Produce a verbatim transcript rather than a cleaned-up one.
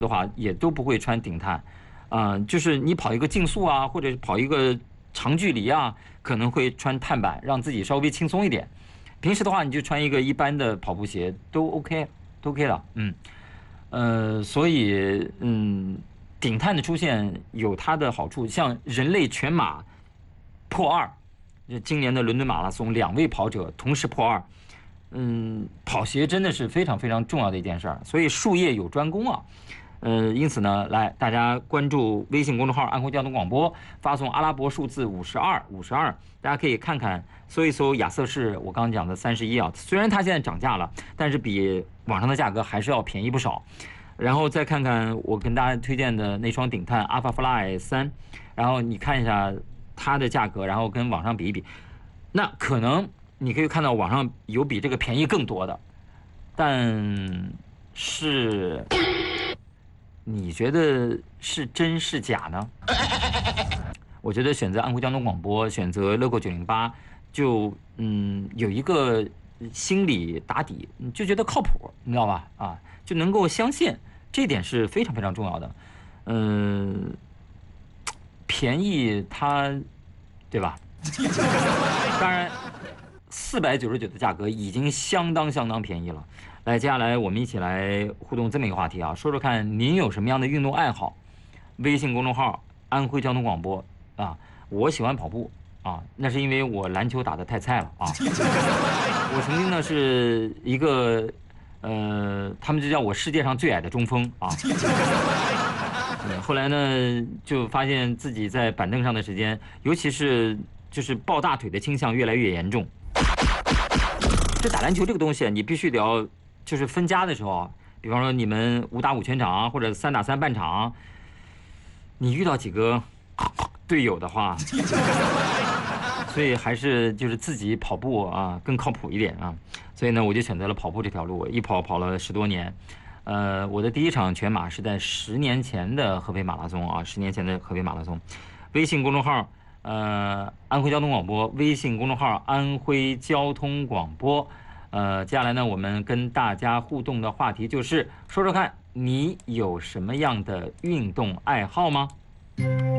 的话，也都不会穿顶碳，啊、呃，就是你跑一个竞速啊，或者跑一个长距离啊，可能会穿碳板，让自己稍微轻松一点。平时的话，你就穿一个一般的跑步鞋都 OK， 都 OK 了，嗯，呃，所以嗯，顶碳的出现有它的好处，像人类全马破二，今年的伦敦马拉松两位跑者同时破二。嗯，跑鞋真的是非常非常重要的一件事儿，所以术业有专攻啊。呃，因此呢，来大家关注微信公众号“安徽交通广播”，发送阿拉伯数字五十二五十二，大家可以看看搜一搜亚瑟士，我刚刚讲的三十一啊，虽然它现在涨价了，但是比网上的价格还是要便宜不少。然后再看看我跟大家推荐的那双顶碳 Alphafly 三，然后你看一下它的价格，然后跟网上比一比，那可能。你可以看到网上有比这个便宜更多的，但是你觉得是真是假呢？我觉得选择安徽交通广播，选择乐购九零八，就嗯有一个心理打底，你就觉得靠谱，你知道吧？啊，就能够相信，这点是非常非常重要的。嗯，便宜它，对吧？当然。四百九十九的价格已经相当相当便宜了。来，接下来我们一起来互动这么一个话题啊，说说看您有什么样的运动爱好？微信公众号安徽交通广播啊，我喜欢跑步啊，那是因为我篮球打得太菜了啊。我曾经呢是一个呃，他们就叫我世界上最矮的中锋啊。嗯，后来呢就发现自己在板凳上的时间，尤其是就是抱大腿的倾向越来越严重。这打篮球这个东西，你必须得要就是分家的时候，比方说你们五打五全场或者三打三半场，你遇到几个队友的话，所以还是就是自己跑步啊更靠谱一点啊。所以呢，我就选择了跑步这条路，一跑跑了十多年。呃，我的第一场全马是在十年前的合肥马拉松啊，十年前的合肥马拉松。微信公众号。呃，安徽交通广播微信公众号安徽交通广播，呃，接下来呢，我们跟大家互动的话题就是说说看你有什么样的运动爱好吗？